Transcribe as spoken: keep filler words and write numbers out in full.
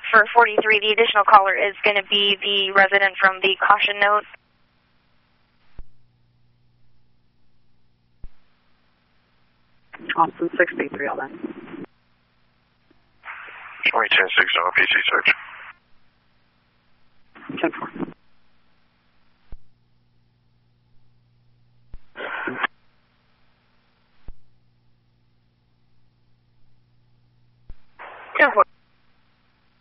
for forty-three, the additional caller is going to be the resident from the caution note. Austin six B three, all then. twenty ten six on P C search.